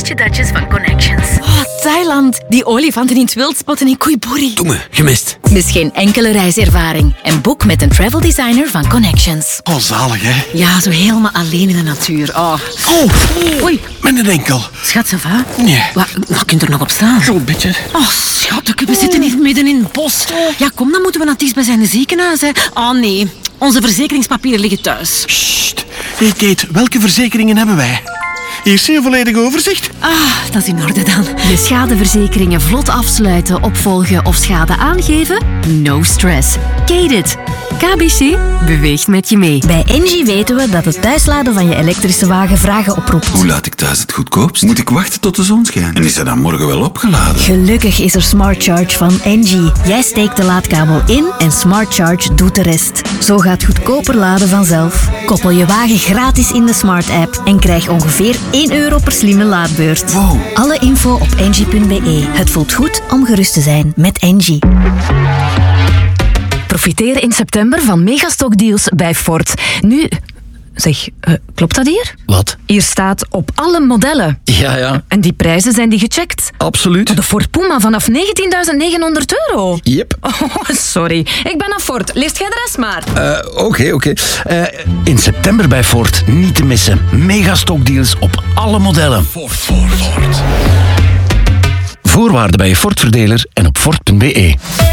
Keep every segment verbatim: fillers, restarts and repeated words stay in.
Dutje Dutjes van Connections. Oh, Thailand. Die olifanten in het wild spotten in Koh Buri. Doe me, gemist. Mis geen enkele reiservaring. En boek met een travel designer van Connections. Oh, zalig, hè? Ja, zo helemaal alleen in de natuur. Oh. Oh, Oei. Met een enkel. Schat, ça va? Nee. Wat, wat kunt er nog op staan? Zo'n beetje. Oh, schat, we zitten hier midden in het bos. Ja, kom, dan moeten we naar het dichtstbijzijnde ziekenhuis. Hè. Oh, nee. Onze verzekeringspapieren liggen thuis. Sst. Hey Kate, welke verzekeringen hebben wij? Hier zie je een volledig overzicht. Ah, dat is in orde dan. Je schadeverzekeringen vlot afsluiten, opvolgen of schade aangeven? No stress. Kate it. K B C beweegt met je mee. Bij Engie weten we dat het thuisladen van je elektrische wagen vragen oproept. Hoe laat ik thuis het goedkoopst? Moet ik wachten tot de zon schijnt? En is hij dan morgen wel opgeladen? Gelukkig is er Smart Charge van Engie. Jij steekt de laadkabel in en Smart Charge doet de rest. Zo gaat goedkoper laden vanzelf. Koppel je wagen gratis in de Smart app en krijg ongeveer één euro per slimme laadbeurt. Wow. Alle info op engie punt be. Het voelt goed om gerust te zijn met Engie. Profiteren in september van megastockdeals bij Ford. Nu, zeg, uh, klopt dat hier? Wat? Hier staat op alle modellen. Ja, ja. En die prijzen zijn die gecheckt? Absoluut. De Ford Puma vanaf negentienduizend negenhonderd euro. Yep. Oh, sorry. Ik ben aan Ford. Leest jij de rest maar. Oké, uh, oké. Okay, okay. uh, in september bij Ford niet te missen. Megastockdeals op alle modellen. Ford, Ford, Ford. Voorwaarden bij je Ford-verdeler en op ford punt be.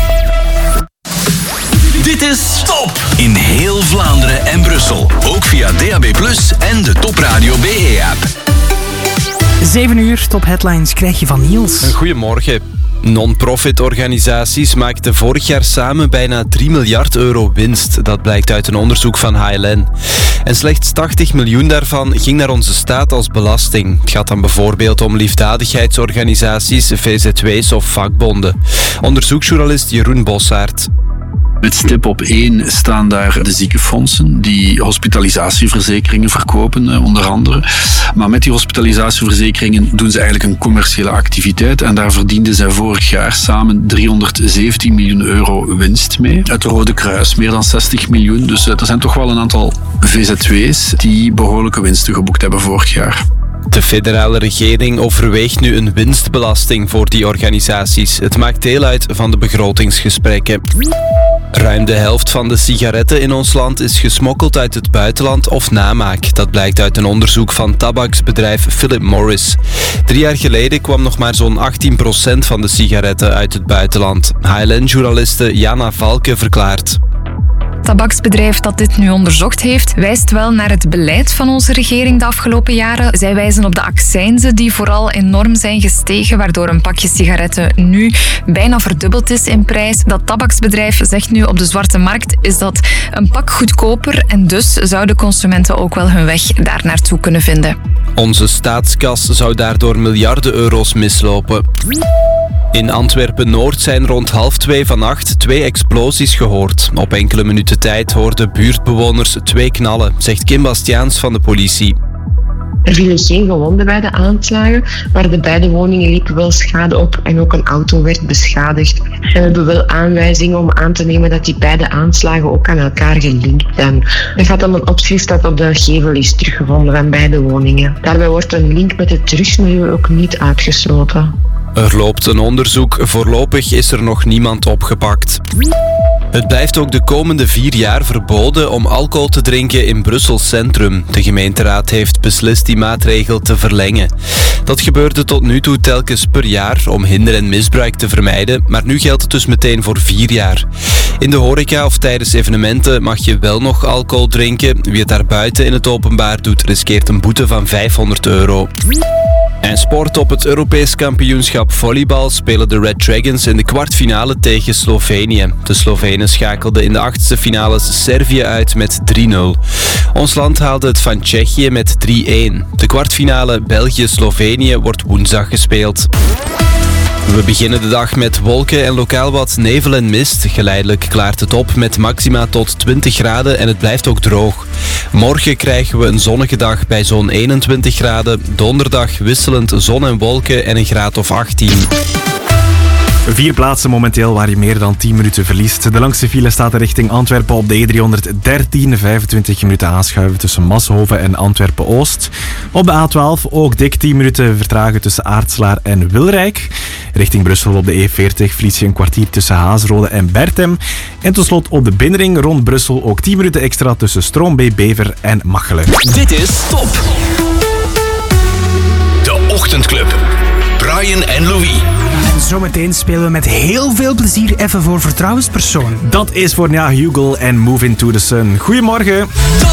Dit is Top in heel Vlaanderen en Brussel. Ook via D A B plus, en de Top Radio B E-app. zeven uur, Top Headlines krijg je van Niels. Goedemorgen. Non-profit organisaties maakten vorig jaar samen bijna drie miljard euro winst. Dat blijkt uit een onderzoek van H L N. En slechts tachtig miljoen daarvan ging naar onze staat als belasting. Het gaat dan bijvoorbeeld om liefdadigheidsorganisaties, V Z W's of vakbonden. Onderzoeksjournalist Jeroen Bossaert. Met stip op één staan daar de ziekenfondsen die hospitalisatieverzekeringen verkopen, onder andere. Maar met die hospitalisatieverzekeringen doen ze eigenlijk een commerciële activiteit en daar verdienden zij vorig jaar samen driehonderdzeventien miljoen euro winst mee. Het Rode Kruis meer dan zestig miljoen, dus er zijn toch wel een aantal V Z W's die behoorlijke winsten geboekt hebben vorig jaar. De federale regering overweegt nu een winstbelasting voor die organisaties. Het maakt deel uit van de begrotingsgesprekken. Ruim de helft van de sigaretten in ons land is gesmokkeld uit het buitenland of namaak. Dat blijkt uit een onderzoek van tabaksbedrijf Philip Morris. Drie jaar geleden kwam nog maar zo'n achttien procent van de sigaretten uit het buitenland. H L N-journaliste Jana Valke verklaart. Het tabaksbedrijf dat dit nu onderzocht heeft, wijst wel naar het beleid van onze regering de afgelopen jaren. Zij wijzen op de accijnzen die vooral enorm zijn gestegen, waardoor een pakje sigaretten nu bijna verdubbeld is in prijs. Dat tabaksbedrijf zegt nu op de zwarte markt is dat een pak goedkoper en dus zouden consumenten ook wel hun weg daar naartoe kunnen vinden. Onze staatskas zou daardoor miljarden euro's mislopen. In Antwerpen-Noord zijn rond half twee vannacht twee explosies gehoord. Op enkele minuten tijd hoorden buurtbewoners twee knallen, zegt Kim Bastiaans van de politie. Er vielen geen gewonden bij de aanslagen, maar de beide woningen liepen wel schade op en ook een auto werd beschadigd. En we hebben wel aanwijzingen om aan te nemen dat die beide aanslagen ook aan elkaar gelinkt zijn. Er gaat om een opschrift dat op de gevel is teruggevonden van beide woningen. Daarbij wordt een link met het drugsmilieu ook niet uitgesloten. Er loopt een onderzoek. Voorlopig is er nog niemand opgepakt. Het blijft ook de komende vier jaar verboden om alcohol te drinken in Brussel Centrum. De gemeenteraad heeft beslist die maatregel te verlengen. Dat gebeurde tot nu toe telkens per jaar om hinder en misbruik te vermijden, maar nu geldt het dus meteen voor vier jaar. In de horeca of tijdens evenementen mag je wel nog alcohol drinken. Wie het daar buiten in het openbaar doet, riskeert een boete van vijfhonderd euro. En sport. Op het Europees kampioenschap volleybal spelen de Red Dragons in de kwartfinale tegen Slovenië. De Slovenen schakelden in de achtste finales Servië uit met drie nul. Ons land haalde het van Tsjechië met drie-één. De kwartfinale België-Slovenië wordt woensdag gespeeld. We beginnen de dag met wolken en lokaal wat nevel en mist. Geleidelijk klaart het op met maxima tot twintig graden en het blijft ook droog. Morgen krijgen we een zonnige dag bij zo'n eenentwintig graden. Donderdag wisselend zon en wolken en een graad of achttien. Vier plaatsen momenteel waar je meer dan tien minuten verliest. De langste file staat er richting Antwerpen op de E driehonderddertien. vijfentwintig minuten aanschuiven tussen Massenhoven en Antwerpen-Oost. Op de A twaalf ook dik tien minuten vertragen tussen Aartslaar en Wilrijk. Richting Brussel op de E veertig verlies je een kwartier tussen Haasrode en Bertem. En tot slot op de binnenring rond Brussel ook tien minuten extra tussen Stroombeek, Bever en Machelen. Dit is Top. De Ochtendclub. Brian en Louis. En zometeen spelen we met heel veel plezier even voor vertrouwenspersoon. Dat is voor ja, Hugo en Move Into the Sun. Goedemorgen. Top